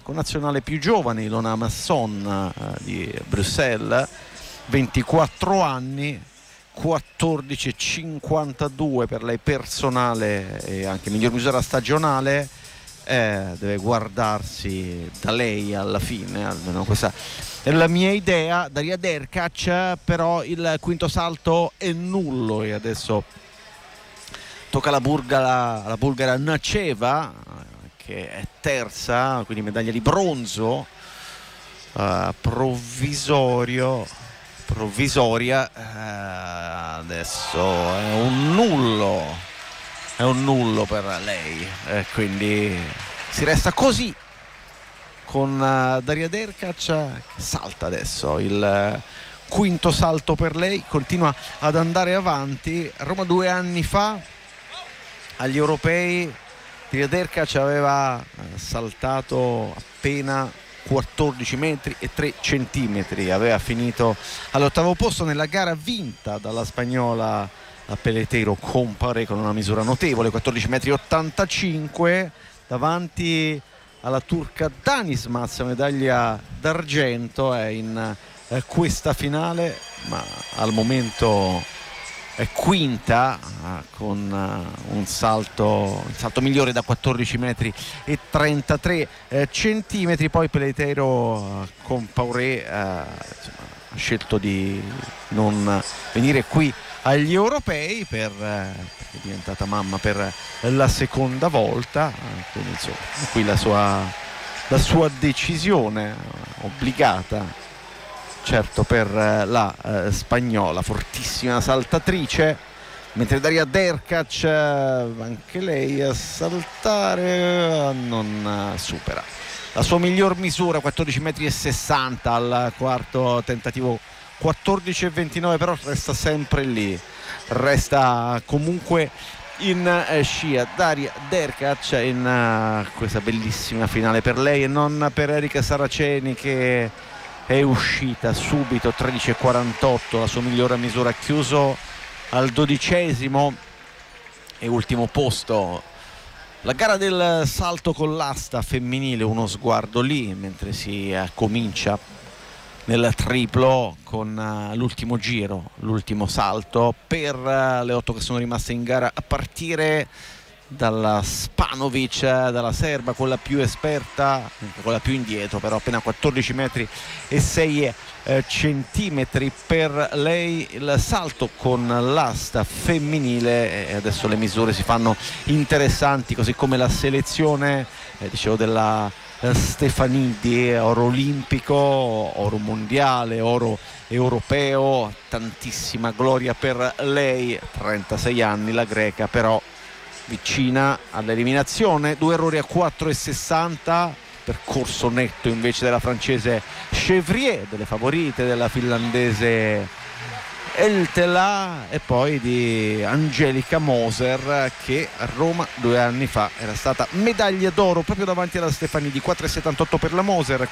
connazionale più giovane, Ilona Masson di Bruxelles, 24 anni, 14,52 per lei personale e anche miglior misura stagionale. Deve guardarsi da lei alla fine, almeno questa è la mia idea. Daria Derkac, però il quinto salto è nullo e adesso tocca alla bulgara Naceva, che è terza, quindi medaglia di bronzo provvisoria. Adesso è un nullo per lei, quindi si resta così con Daria Derkac, che salta adesso il quinto salto per lei, continua ad andare avanti. Roma 2 anni fa agli europei Daria Derkac aveva saltato appena 14 metri e 3 centimetri, aveva finito all'8° posto nella gara vinta dalla spagnola Peleteiro Comparé con una misura notevole, 14,85 metri, davanti alla turca Danismaz, medaglia d'argento, è in questa finale, ma al momento è quinta con un salto migliore da 14 metri e 33 centimetri. Poi Peleteiro Comparé ha scelto di non venire qui agli europei è diventata mamma per la seconda volta, quindi insomma qui la sua decisione obbligata, certo, per la spagnola, fortissima saltatrice, mentre Daria Derkac anche lei a saltare non supera la sua miglior misura, 14,60 metri al quarto tentativo, 14,29, però resta sempre lì, resta comunque in scia Daria Derkac in questa bellissima finale per lei e non per Erika Saraceni, che è uscita subito 13,48, la sua migliore misura, chiuso al 12° e ultimo posto. La gara del salto con l'asta femminile, uno sguardo lì mentre si comincia nel triplo con l'ultimo giro, l'ultimo salto per le 8 che sono rimaste in gara, a partire dalla Spanovic, dalla serba, quella più esperta, quella più indietro, però appena 14 metri e 6 centimetri per lei il salto con l'asta femminile. E adesso le misure si fanno interessanti, così come la selezione, dicevo, della Stefanidi, oro olimpico, oro mondiale, oro europeo, tantissima gloria per lei, 36 anni la greca, però vicina all'eliminazione, 2 errori a 4,60, percorso netto invece della francese Chevrier, delle favorite della finlandese Eltela e poi di Angelica Moser, che a Roma 2 anni fa era stata medaglia d'oro proprio davanti alla Stefanidi. 4,78 per la Moser,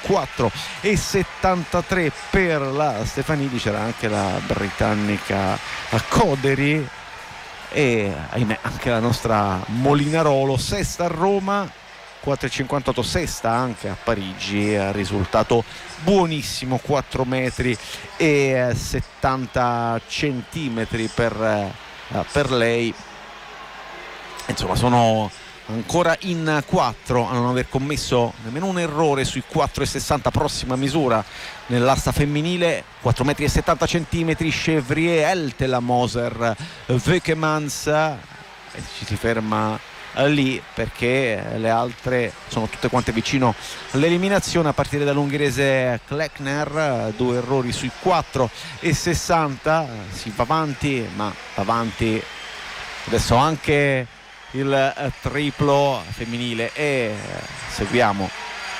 4,73 per la Stefanidi. C'era anche la britannica Coderi e ahimè anche la nostra Molinarolo, sesta a Roma, 4,58, sesta anche a Parigi, risultato buonissimo, 4 metri e 70 centimetri per lei. Insomma, sono ancora in 4 a non aver commesso nemmeno un errore sui 4,60, prossima misura nell'asta femminile, 4 metri e 70 centimetri, Chevrier, Eltela, Moser, Vekemans, e ci si ferma lì perché le altre sono tutte quante vicino all'eliminazione, a partire dall'ungherese Kleckner, 2 errori sui 4,60, si va avanti, ma va avanti adesso anche il triplo femminile e seguiamo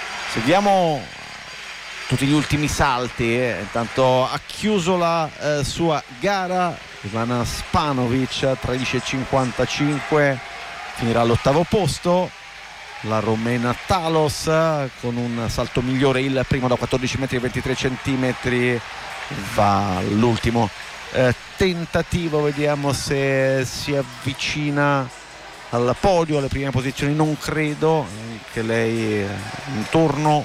tutti gli ultimi salti. Intanto ha chiuso la sua gara Ivana Spanovic, 13,55, finirà all'8° posto. La romena Talos con un salto migliore, il primo da 14 metri e 23 centimetri, va all'ultimo tentativo, vediamo se si avvicina al podio, alle prime posizioni. Non credo, che lei intorno